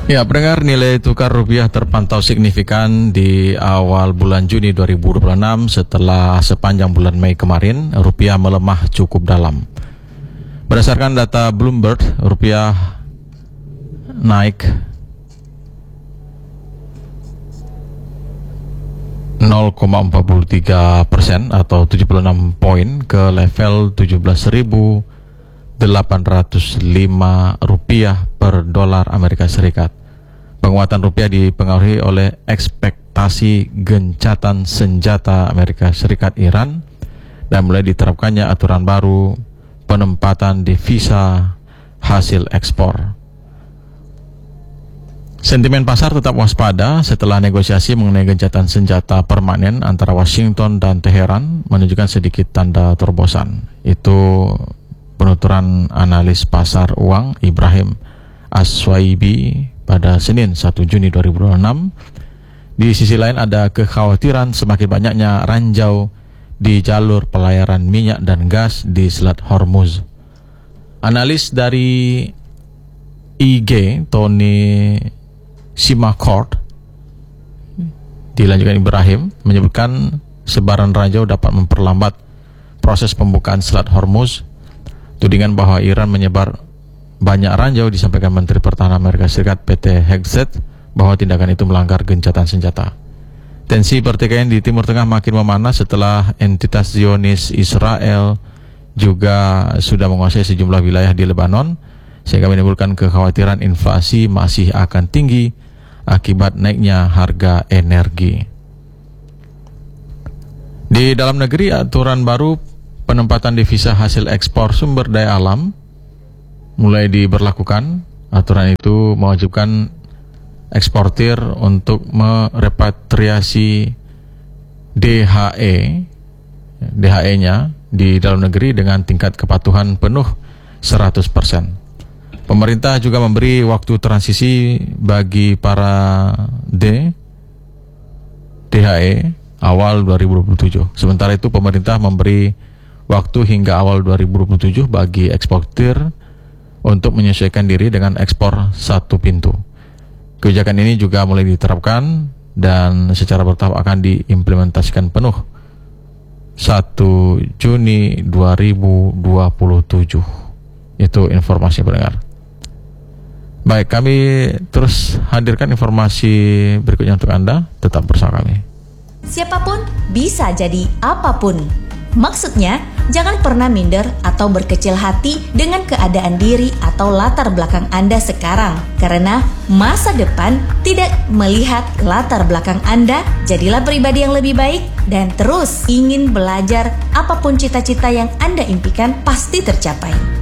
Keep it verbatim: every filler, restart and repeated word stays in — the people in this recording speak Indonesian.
Ya, pendengar, nilai tukar rupiah terpantau signifikan di awal bulan Juni dua ribu dua puluh enam setelah sepanjang bulan Mei kemarin rupiah melemah cukup dalam. Berdasarkan data Bloomberg, rupiah naik nol koma empat tiga persen atau tujuh puluh enam poin ke level tujuh belas ribu delapan ratus lima rupiah per dolar Amerika Serikat. Penguatan rupiah dipengaruhi oleh ekspektasi gencatan senjata Amerika Serikat Iran dan mulai diterapkannya aturan baru penempatan devisa hasil ekspor. Sentimen pasar tetap waspada setelah negosiasi mengenai gencatan senjata permanen antara Washington dan Teheran menunjukkan sedikit tanda terobosan. Itu penuturan analis pasar uang Ibrahim Aswaibi pada Senin satu Juni dua ribu dua puluh enam. Di sisi lain ada kekhawatiran semakin banyaknya ranjau di jalur pelayaran minyak dan gas di Selat Hormuz. Analis dari I G, Tony Simakord, dilanjutkan Ibrahim, menyebutkan sebaran ranjau dapat memperlambat proses pembukaan Selat Hormuz. Tudingan bahwa Iran menyebar banyak ranjau disampaikan Menteri Pertahanan Amerika Serikat Pete Hegseth bahwa tindakan itu melanggar gencatan senjata. Tensi pertikaian di Timur Tengah makin memanas setelah entitas Zionis Israel juga sudah menguasai sejumlah wilayah di Lebanon, sehingga menimbulkan kekhawatiran inflasi masih akan tinggi akibat naiknya harga energi. Di dalam negeri, aturan baru penempatan devisa hasil ekspor sumber daya alam mulai diberlakukan. Aturan itu mewajibkan eksportir untuk merepatriasi D H E D H E-nya di dalam negeri dengan tingkat kepatuhan penuh seratus persen. Pemerintah juga memberi waktu transisi bagi para D D H E awal dua ribu dua puluh tujuh. Sementara itu pemerintah memberi waktu hingga awal dua ribu dua puluh tujuh bagi eksportir untuk menyesuaikan diri dengan ekspor satu pintu. Kebijakan ini juga mulai diterapkan dan secara bertahap akan diimplementasikan penuh satu Juni dua ribu dua puluh tujuh. Itu informasi pendengar. Baik, kami terus hadirkan informasi berikutnya untuk Anda. Tetap bersama kami. Siapapun bisa jadi apapun. Maksudnya, jangan pernah minder atau berkecil hati dengan keadaan diri atau latar belakang Anda sekarang. Karena masa depan tidak melihat latar belakang Anda. Jadilah pribadi yang lebih baik dan terus ingin belajar. Apapun cita-cita yang Anda impikan pasti tercapai.